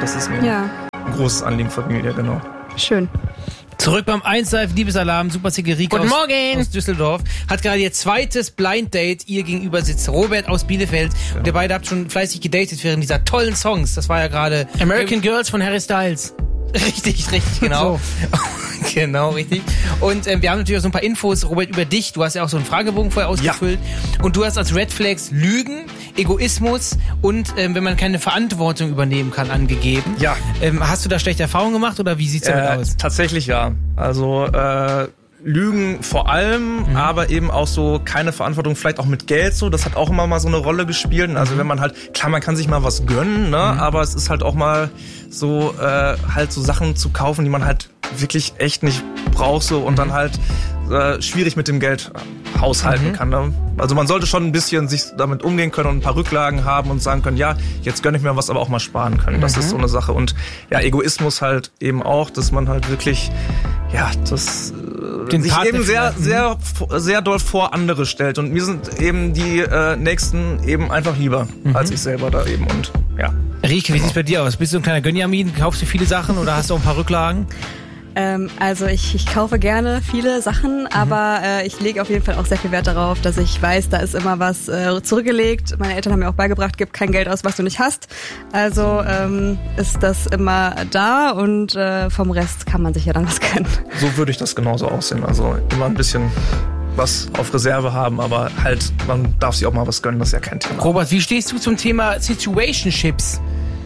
Das ist mir ein großes Anliegen, Familie, genau. Schön. Zurück beim 1 Live Liebesalarm, Super Zigerike aus Düsseldorf. Hat gerade ihr zweites Blind Date. Ihr gegenüber sitzt Robert aus Bielefeld. Ja. Und ihr beide habt schon fleißig gedatet während dieser tollen Songs. Das war ja gerade American Girls von Harry Styles. Richtig, genau. So. Genau, richtig. Und wir haben natürlich auch so ein paar Infos, Robert, über dich. Du hast ja auch so einen Fragebogen vorher ausgefüllt. Ja. Und du hast als Red Flags Lügen, Egoismus und wenn man keine Verantwortung übernehmen kann, angegeben. Ja. Hast du da schlechte Erfahrungen gemacht oder wie sieht's damit aus? Tatsächlich ja. Also Lügen vor allem, aber eben auch so keine Verantwortung, vielleicht auch mit Geld so, das hat auch immer mal so eine Rolle gespielt. Also wenn man halt, klar, man kann sich mal was gönnen, ne, aber es ist halt auch mal so, halt so Sachen zu kaufen, die man halt wirklich echt nicht braucht so und dann halt schwierig mit dem Geld haushalten kann. Ne? Also man sollte schon ein bisschen sich damit umgehen können und ein paar Rücklagen haben und sagen können, ja, jetzt gönne ich mir was, aber auch mal sparen können. Das ist so eine Sache. Und ja, Egoismus halt eben auch, dass man halt wirklich, ja, das sich eben sehr doll vor andere stellt. Und mir sind eben die Nächsten eben einfach lieber als ich selber da eben. Und ja. Rieke, wie sieht's bei dir aus? Bist du ein kleiner Gönjamin? Kaufst du viele Sachen oder hast du auch ein paar Rücklagen? Also ich kaufe gerne viele Sachen, aber ich lege auf jeden Fall auch sehr viel Wert darauf, dass ich weiß, da ist immer was zurückgelegt. Meine Eltern haben mir auch beigebracht, gib kein Geld aus, was du nicht hast. Also ist das immer da und vom Rest kann man sich ja dann was gönnen. So würde ich das genauso aussehen. Also immer ein bisschen was auf Reserve haben, aber halt, man darf sich auch mal was gönnen, das ist ja kein Thema. Robert, wie stehst du zum Thema Situationships?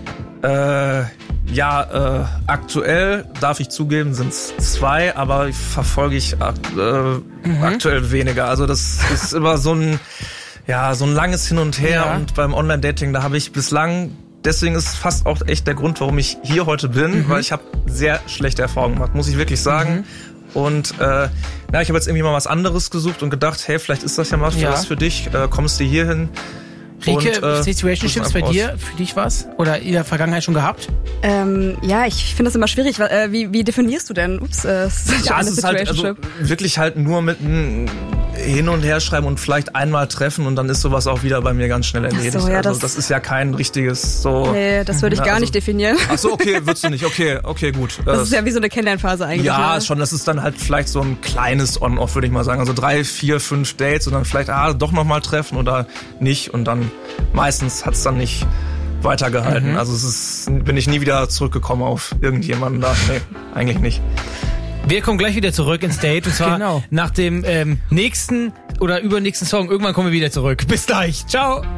Aktuell, darf ich zugeben, sind es 2, aber verfolge ich aktuell weniger. Also das ist immer so ein langes Hin und Her und beim Online-Dating, da habe ich bislang, deswegen ist es fast auch echt der Grund, warum ich hier heute bin, weil ich habe sehr schlechte Erfahrungen gemacht, muss ich wirklich sagen. Und ich habe jetzt irgendwie mal was anderes gesucht und gedacht, hey, vielleicht ist das ja mal was für dich, kommst du hier hin. Rieke, Situationships bei dir, für dich was? Oder in der Vergangenheit schon gehabt? Ich finde das immer schwierig. Wie definierst du denn? Es ist halt wirklich halt nur mit einem Hin- und Herschreiben und vielleicht einmal treffen und dann ist sowas auch wieder bei mir ganz schnell erledigt. Ach so, ja, also das ist ja kein richtiges so... Nee, das würde ich gar nicht definieren. Ach so, okay, würdest du nicht. Okay, gut. Das ist ja wie so eine Kennenlernphase eigentlich. Ja, ne? schon. Das ist dann halt vielleicht so ein kleines On-Off, würde ich mal sagen. Also 3, 4, 5 Dates und dann vielleicht doch nochmal treffen oder nicht und dann meistens hat's dann nicht weitergehalten. Also bin ich nie wieder zurückgekommen auf irgendjemanden da. Nee, eigentlich nicht. Wir kommen gleich wieder zurück ins Date und zwar nach dem nächsten oder übernächsten Song. Irgendwann kommen wir wieder zurück. Bis gleich. Ciao.